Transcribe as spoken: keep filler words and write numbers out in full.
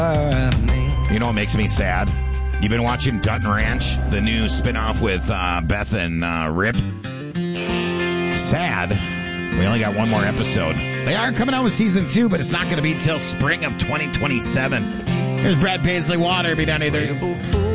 You know what makes me sad? You've been watching Dutton Ranch, the new spinoff with uh, Beth and uh, Rip. Sad. We only got one more episode. They are coming out with season two, but it's not going to be till spring of twenty twenty-seven. Here's Brad Paisley Water. Be down either.